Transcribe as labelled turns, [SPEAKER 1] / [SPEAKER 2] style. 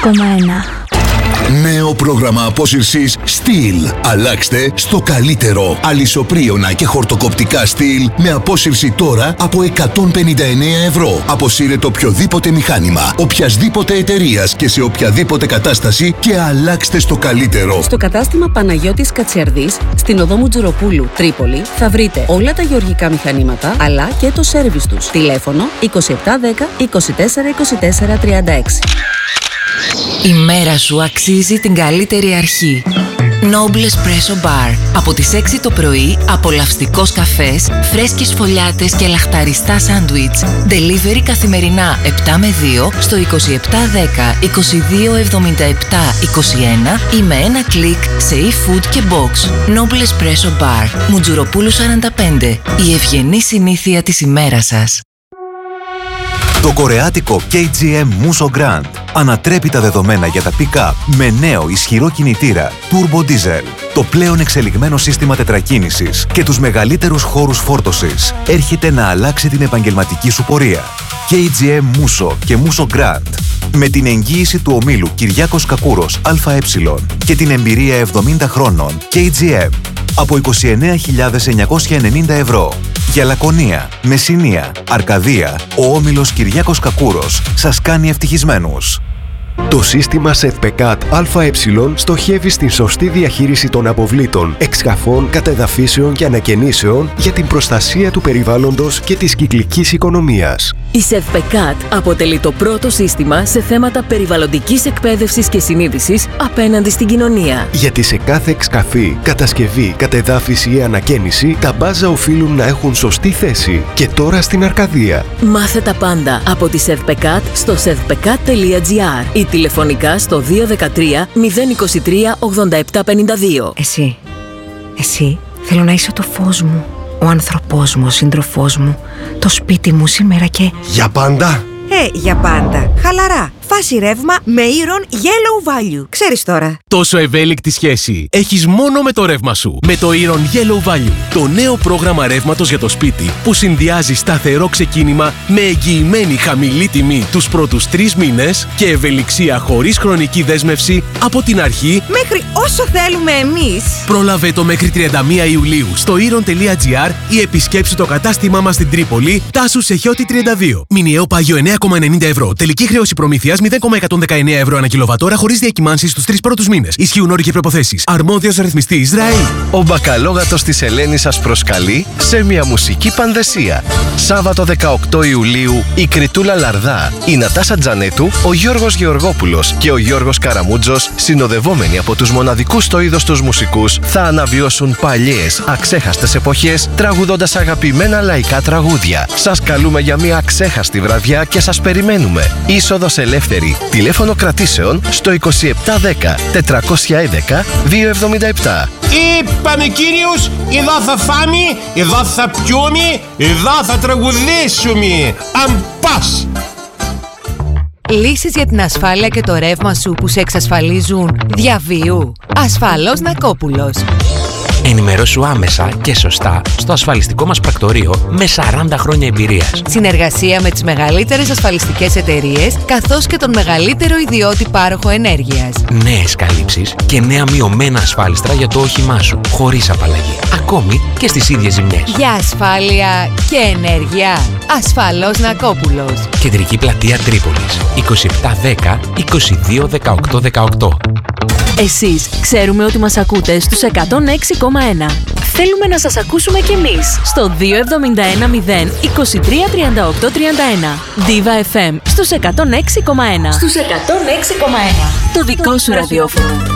[SPEAKER 1] Νέο πρόγραμμα απόσυρσης Steel. Αλλάξτε στο καλύτερο. Αλυσοπρίωνα και χορτοκοπτικά Steel με απόσυρση τώρα από 159 ευρώ. Αποσύρετε οποιοδήποτε μηχάνημα, οποιασδήποτε εταιρείας και σε οποιαδήποτε κατάσταση και αλλάξτε στο καλύτερο.
[SPEAKER 2] Στο κατάστημα Παναγιώτης Κατσιαρδής, στην οδό Μουτζουροπούλου, Τρίπολη, θα βρείτε όλα τα γεωργικά μηχανήματα αλλά και το σέρβις τους. Τηλέφωνο 2710 24 24 36.
[SPEAKER 3] Η μέρα σου αξίζει την καλύτερη αρχή. Noble Espresso Bar. Από τις 6 το πρωί, απολαυστικός καφές, φρέσκες φωλιάτες και λαχταριστά σάντουιτς. Delivery καθημερινά 7 με 2 στο 2710 22 77 21 ή με ένα κλικ σε e-food και box. Noble Espresso Bar. Μουτζουροπούλου 45. Η ευγενή συνήθεια της ημέρας σας.
[SPEAKER 4] Το κορεάτικο KGM Musso Grand ανατρέπει τα δεδομένα για τα pick-up με νέο ισχυρό κινητήρα Turbo Diesel. Το πλέον εξελιγμένο σύστημα τετρακίνησης και τους μεγαλύτερους χώρους φόρτωσης έρχεται να αλλάξει την επαγγελματική σου πορεία. KGM Musso και Musso Grand. Με την εγγύηση του ομίλου Κυριάκος Κακούρος ΑΕ και την εμπειρία 70 χρόνων KGM. Από 29.990 ευρώ. Για Λακωνία, Μεσσηνία, Αρκαδία, ο όμιλος Κυριάκος Κακούρος σας κάνει ευτυχισμένους.
[SPEAKER 5] Το σύστημα ΣΕΔΠΕΚΑΤ ΑΕ στοχεύει στην σωστή διαχείριση των αποβλήτων, εξκαφών, κατεδαφίσεων και ανακαινήσεων για την προστασία του περιβάλλοντος και της κυκλικής οικονομίας.
[SPEAKER 6] Η ΣΕΔΠΕΚΑΤ αποτελεί το πρώτο σύστημα σε θέματα περιβαλλοντικής εκπαίδευσης και συνείδησης απέναντι στην κοινωνία.
[SPEAKER 5] Γιατί σε κάθε εξκαφή, κατασκευή, κατεδάφιση ή ανακαίνιση, τα μπάζα οφείλουν να έχουν σωστή θέση. Και τώρα στην Αρκαδία.
[SPEAKER 6] Μάθε τα πάντα από τη ΣΕΔΠΕΚΑΤ στο sedpekat.gr ή τηλεφωνικά στο 213 023 8752.
[SPEAKER 7] Εσύ, θέλω να είσαι το φως μου, ο άνθρωπός μου, ο σύντροφός μου, το σπίτι μου σήμερα και...
[SPEAKER 5] Για πάντα!
[SPEAKER 8] Για πάντα. Χαλαρά. Φάση ρεύμα με Iron Yellow Value. Ξέρεις τώρα.
[SPEAKER 9] Τόσο ευέλικτη σχέση έχεις μόνο με το ρεύμα σου. Με το Iron Yellow Value. Το νέο πρόγραμμα ρεύματος για το σπίτι που συνδυάζει σταθερό ξεκίνημα με εγγυημένη χαμηλή τιμή τους πρώτους 3 μήνες και ευελιξία χωρίς χρονική δέσμευση από την αρχή
[SPEAKER 8] μέχρι όσο θέλουμε εμείς.
[SPEAKER 9] Πρόλαβε το μέχρι 31 Ιουλίου στο iron.gr ή επισκέψου το κατάστημά μας στην Τρίπολη, Τάσου Σεχιώτη 32. Μηνιαίο πάγιο 9,90 ευρώ. Τελική χρέωση προμήθειας 0,119 ευρώ ανά κιλοβατόρα χωρίς διακυμάνσεις στους 3 πρώτους μήνες. Ισχύουν όροι και προϋποθέσεις. Αρμόδιος ρυθμιστής Ισραήλ.
[SPEAKER 10] Ο μπακαλόγατος της Ελένης σας προσκαλεί σε μια μουσική πανδεσία. Σάββατο 18 Ιουλίου η Κριτούλα Λαρδά, η Νατάσα Τζανέτου, ο Γιώργος Γεωργόπουλος και ο Γιώργος Καραμούτζος, συνοδευόμενοι από τους μοναδικούς στο είδος τους μουσικούς, θα αναβιώσουν παλιές, αξέχαστες εποχές, τραγουδώντας αγαπημένα λαϊκά τραγούδια. Σας καλούμε για μια αξέχαστη βραδιά και σας περιμένουμε. Είσοδος ελεύθερη. Τηλέφωνο κρατήσεων στο 2710 411 277.
[SPEAKER 11] Είπαμε κύριους, εδώ θα φάμε, εδώ θα πιούμε, εδώ θα τραγουδήσουμε. Αν πας!
[SPEAKER 3] Λύσεις για την ασφάλεια και το ρεύμα σου που σε εξασφαλίζουν διαβίου. Ασφαλώς Νακόπουλος.
[SPEAKER 12] Ενημερώσου άμεσα και σωστά στο ασφαλιστικό μας πρακτορείο με 40 χρόνια εμπειρίας.
[SPEAKER 3] Συνεργασία με τις μεγαλύτερες ασφαλιστικές εταιρείες καθώς και τον μεγαλύτερο ιδιώτη πάροχο ενέργειας.
[SPEAKER 12] Νέες καλύψεις και νέα μειωμένα ασφάλιστρα για το όχημά σου, χωρίς απαλλαγή. Ακόμη και στις ίδιες ζημιές.
[SPEAKER 3] Για ασφάλεια και ενέργεια. Ασφαλώς Νακόπουλος.
[SPEAKER 12] Κεντρική πλατεία Τρίπολης. 2710 22 18 18.
[SPEAKER 6] Εσείς ξέρουμε ότι μας ακούτε στους 106,1. Θέλουμε να σας ακούσουμε κι εμείς στο 271 0 23 38 31. Diva FM στους 106,1. Στους 106,1. Το δικό σου ραδιόφωνο.